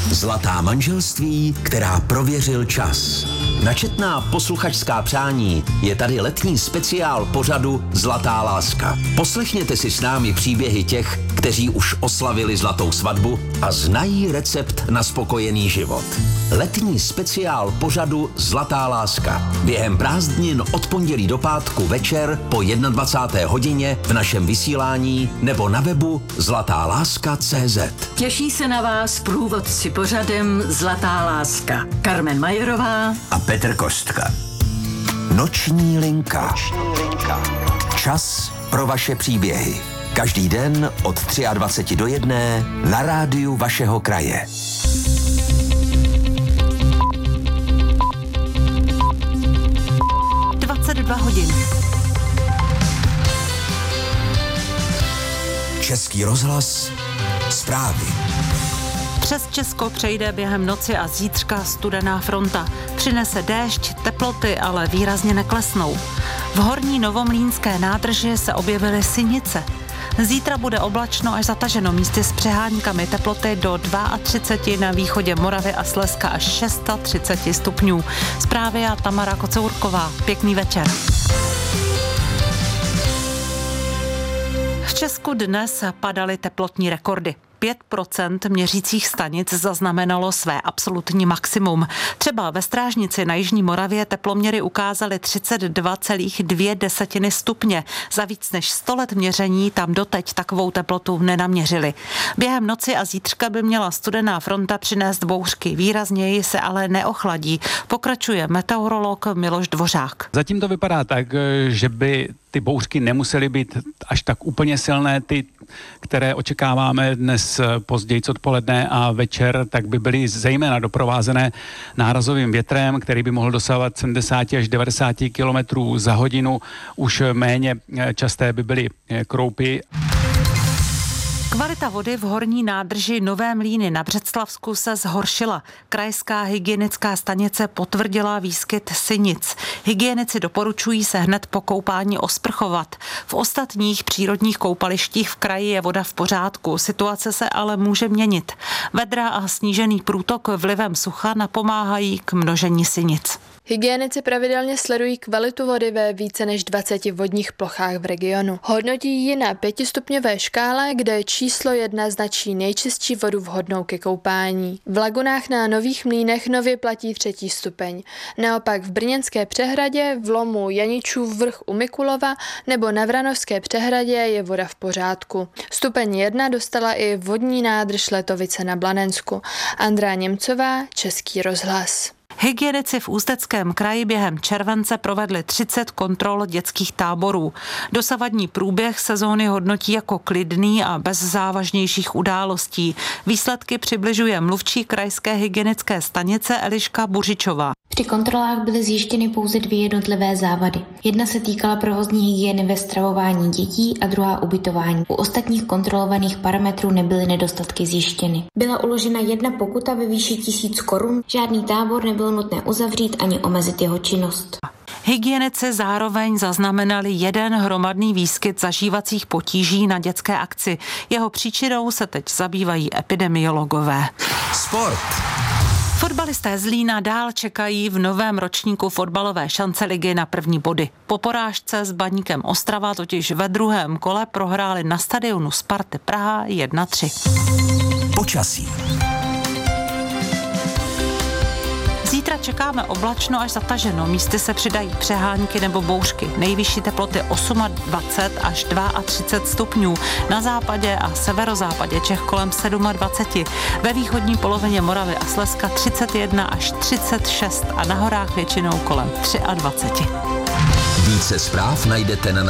Zlatá manželství, která prověřil čas. Načetná posluchačská přání je tady letní speciál pořadu Zlatá láska. Poslechněte si s námi příběhy těch, kteří už oslavili zlatou svatbu a znají recept na spokojený život. Letní speciál pořadu Zlatá láska. Během prázdnin od pondělí do pátku večer po 21. hodině v našem vysílání nebo na webu zlatáláska.cz. Těší se na vás průvodci pořadem Zlatá láska. Carmen Majerová a Petr Kostka. Noční linka. Čas pro vaše příběhy. Každý den od 23 do 1 na rádiu vašeho kraje. Hodin. Český rozhlas, zprávy. Přes Česko přejde během noci a zítřka studená fronta. Přinese déšť, teploty ale výrazně neklesnou. V horní Novomlýnské nádrži se objevily sinice. Zítra bude oblačno až zataženo, místy s přeháňkami, teploty do 32 na východě Moravy a Slezska až 630 stupňů. Zprávy a Tamara Kocourková. Pěkný večer. V Česku dnes padaly teplotní rekordy. 5% měřících stanic zaznamenalo své absolutní maximum. Třeba ve Strážnici na jižní Moravě teploměry ukázaly 32,2 stupně. Za víc než 100 let měření tam doteď takovou teplotu nenaměřili. Během noci a zítřka by měla studená fronta přinést bouřky. Výrazněji se ale neochladí. Pokračuje meteorolog Miloš Dvořák. Zatím to vypadá tak, že by ty bouřky nemusely být až tak úplně silné, ty, které očekáváme dnes později odpoledne a večer, tak by byly zejména doprovázené nárazovým větrem, který by mohl dosahovat 70 až 90 km za hodinu. Už méně časté by byly kroupy. Kvalita vody v horní nádrži Nové Mlýny na Břeclavsku se zhoršila. Krajská hygienická stanice potvrdila výskyt sinic. Hygienici doporučují se hned po koupání osprchovat. V ostatních přírodních koupalištích v kraji je voda v pořádku. Situace se ale může měnit. Vedra a snížený průtok vlivem sucha napomáhají k množení sinic. Hygienici pravidelně sledují kvalitu vody ve více než 20 vodních plochách v regionu. Hodnotí ji na 5stupňové škále, kde číslo 1 značí nejčistší vodu vhodnou ke koupání. V lagunách na Nových Mlýnech nově platí 3. stupeň. Naopak v Brněnské přehradě, v lomu Janičův vrch u Mikulova nebo na Vranovské přehradě je voda v pořádku. Stupeň 1 dostala i vodní nádrž Letovice na Blanensku. Andrá Němcová, Český rozhlas. Hygienici v Ústeckém kraji během července provedli 30 kontrol dětských táborů. Dosavadní průběh sezóny hodnotí jako klidný a bez závažnějších událostí. Výsledky přibližuje mluvčí krajské hygienické stanice Eliška Buřičová. Při kontrolách byly zjištěny pouze 2 jednotlivé závady. Jedna se týkala provozní hygieny ve stravování dětí a druhá ubytování. U ostatních kontrolovaných parametrů nebyly nedostatky zjištěny. Byla uložena 1 pokuta ve výši 1000 korun. Žádný tábor nebylo nutné uzavřít ani omezit jeho činnost. Hygienici zároveň zaznamenali 1 hromadný výskyt zažívacích potíží na dětské akci. Jeho příčinou se teď zabývají epidemiologové. Sport. Fotbalisté Zlína dál čekají v novém ročníku fotbalové šance ligy na první body. Po porážce s Baníkem Ostrava totiž ve druhém kole prohráli na stadionu Sparty Praha 1-3. Počasí. Zítra čekáme oblačno až zataženo. Místy se přidají přehánky nebo bouřky. Nejvyšší teploty 28 až 32 stupňů. Na západě a severozápadě Čech kolem 27. Ve východní polovině Moravy a Slezska 31 až 36 a na horách většinou kolem 23. Více zpráv najdete na